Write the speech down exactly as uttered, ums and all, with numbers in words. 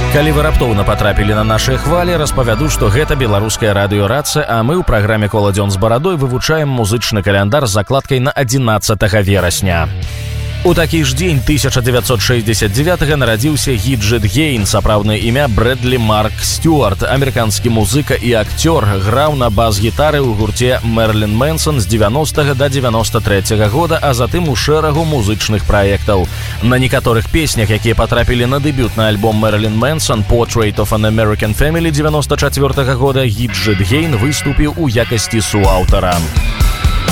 Калі вы раптоўна патрапілі на нашыя хвалі, распавяду, што гэта беларуская радыёрацыя, а мы ў праграме «Кола дзён з барадой» вывучаем музычны каляндар з закладкай на адзінаццатага верасня. У такі ж дзень тысяча дзевяцьсот шэсцьдзесят дзевятага нарадзіўся Гіджэт Гейн, сапраўднае імя Брэдлі Марк Стюарт, амерыканскі музыка і акцёр, граў на бас-гітары ў гурце Мэрылін Мэнсон з дзевяностага да дзевяноста трэцяга года, а затым у шэрагу музычных праектаў. На некаторых песнях, якія патрапілі на дэбютны альбом Мэрылін Мэнсон «Portrait of an American Family» дзевяноста чацвёртага года, Гіджэт Гейн выступіў у якасці суаўтара.